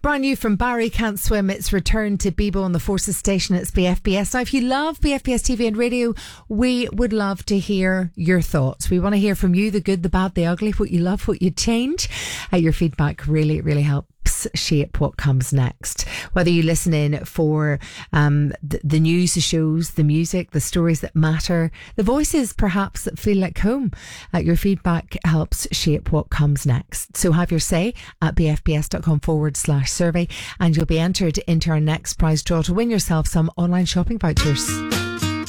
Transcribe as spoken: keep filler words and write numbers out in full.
Brand new from Barry Can't Swim. It's returned to Bebo on the Forces station. It's B F B S. Now, if you love B F B S T V and radio, we would love to hear your thoughts. We want to hear from you, the good, the bad, the ugly, what you love, what you change. Uh, your feedback really, really helps shape what comes next. Whether you listen in for um, the, the news, the shows, the music, the stories that matter, the voices perhaps that feel like home, uh, your feedback helps shape what comes next. So have your say at bfbs.com forward slash survey and you'll be entered into our next prize draw to win yourself some online shopping vouchers.